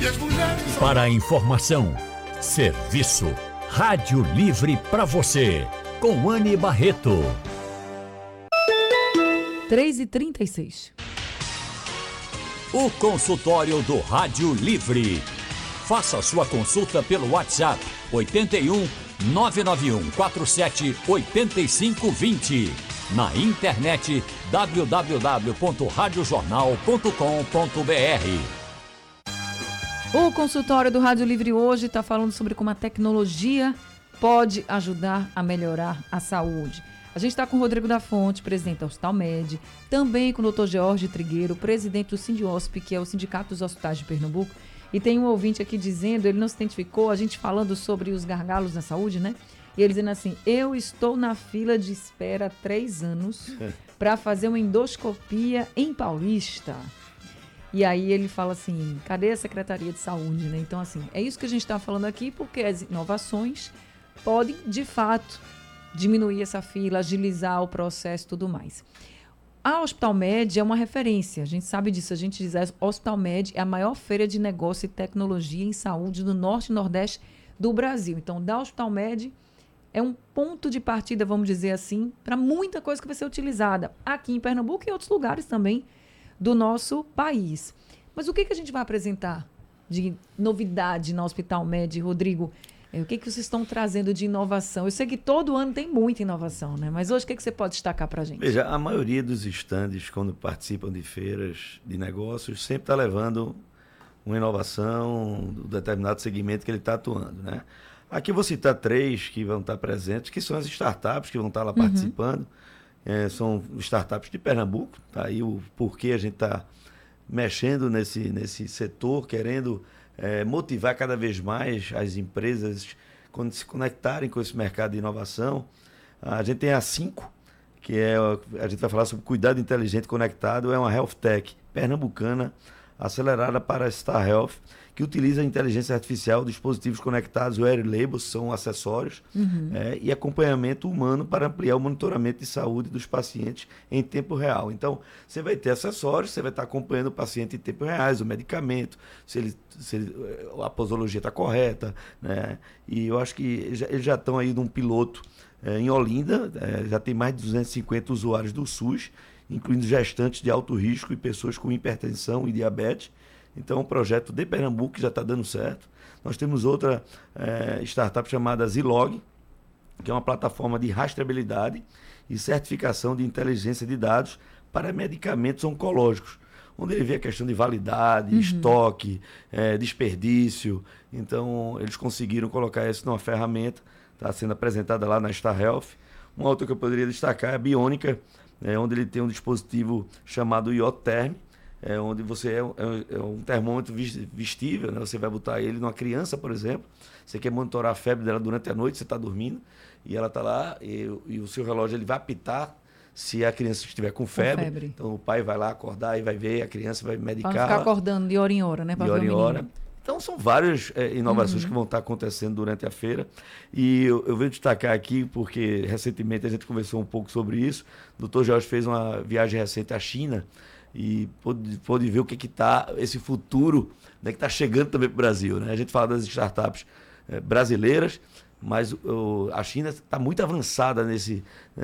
E as mulheres são... Para a informação, serviço, Rádio Livre para você, com Anne Barreto. 3h36. O consultório do Rádio Livre. Faça sua consulta pelo WhatsApp 81 991 47 8520. Na internet www.radiojornal.com.br. O consultório do Rádio Livre hoje está falando sobre como a tecnologia pode ajudar a melhorar a saúde. A gente está com o Rodrigo da Fonte, presidente da Hospital Med, também com o Dr. George Trigueiro, presidente do Sindiosp, que é o Sindicato dos Hospitais de Pernambuco. E tem um ouvinte aqui dizendo, ele não se identificou, a gente falando sobre os gargalos na saúde, né? E ele dizendo assim, eu estou na fila de espera há 3 anos para fazer uma endoscopia em Paulista. E aí ele fala assim, cadê a Secretaria de Saúde, né? Então, assim, é isso que a gente está falando aqui, porque as inovações podem, de fato, diminuir essa fila, agilizar o processo e tudo mais. A Hospital Med é uma referência, a gente sabe disso, a gente diz, a Hospital Med é a maior feira de negócio e tecnologia em saúde do Norte e Nordeste do Brasil. Então, da Hospital Med é um ponto de partida, vamos dizer assim, para muita coisa que vai ser utilizada aqui em Pernambuco e em outros lugares também do nosso país. Mas o que a gente vai apresentar de novidade na Hospital Med, Rodrigo? O que vocês estão trazendo de inovação? Eu sei que todo ano tem muita inovação, né? Mas hoje o que você pode destacar para a gente? Veja, a maioria dos estandes, quando participam de feiras de negócios, sempre está levando uma inovação do determinado segmento que ele está atuando, né? Aqui eu vou citar 3 que vão estar presentes, que são as startups que vão estar lá participando. São startups de Pernambuco, tá aí o porquê a gente está mexendo nesse setor, querendo motivar cada vez mais as empresas quando se conectarem com esse mercado de inovação. A gente tem a 5, que a gente vai falar sobre cuidado inteligente conectado, é uma health tech pernambucana acelerada para a Star Health, que utiliza a inteligência artificial, dispositivos conectados, wear labels, são acessórios, e acompanhamento humano para ampliar o monitoramento de saúde dos pacientes em tempo real. Então, você vai ter acessórios, você vai estar acompanhando o paciente em tempo real, o medicamento, se a posologia está correta, né? E eu acho que eles já estão aí num piloto em Olinda, já tem mais de 250 usuários do SUS, incluindo gestantes de alto risco e pessoas com hipertensão e diabetes. Então, um projeto de Pernambuco que já está dando certo. Nós temos outra startup chamada Zilog, que é uma plataforma de rastreabilidade e certificação de inteligência de dados para medicamentos oncológicos, onde ele vê a questão de validade, estoque, desperdício. Então, eles conseguiram colocar isso numa ferramenta, está sendo apresentada lá na Star Health. Uma outra que eu poderia destacar é a Biônica, onde ele tem um dispositivo chamado IoTerm, onde você é um termômetro vestível, né? Você vai botar ele numa criança, por exemplo, você quer monitorar a febre dela durante a noite, você está dormindo, e ela está lá, e o seu relógio ele vai apitar se a criança estiver com febre. Então o pai vai lá acordar e vai ver, a criança vai medicar. Para não ficar acordando de hora em hora, né? De hora em hora. Então são várias inovações que vão estar acontecendo durante a feira, e eu venho destacar aqui porque recentemente a gente conversou um pouco sobre isso. O Dr. Jorge fez uma viagem recente à China e pôde ver o que está esse futuro, né, que está chegando também para o Brasil, né? A gente fala das startups brasileiras, mas a China está muito avançada nesse